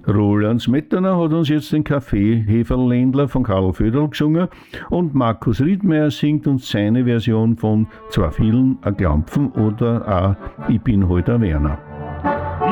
Roland Smetana hat uns jetzt den Kaffee-Heferl-Ländler von Karl Föderl gesungen und Markus Riedmeier singt uns seine Version von Zwei Vielen, ein Klampfen oder auch Ich bin halt ein Werner.